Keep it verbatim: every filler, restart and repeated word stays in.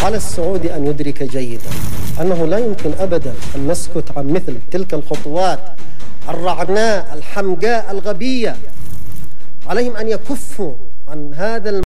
على السعودي أن يدرك جيدا أنه لا يمكن أبدا أن نسكت عن مثل تلك الخطوات الرعناء الحمقاء الغبية. عليهم أن يكفوا عن هذا